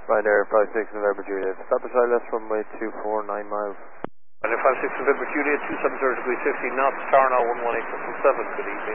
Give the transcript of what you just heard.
Ryanair 56 November Juliet. Stop beside left runway 249 miles. Ryanair 56 November Juliet, 270 degrees 15 knots, tower now 118.7. Good evening.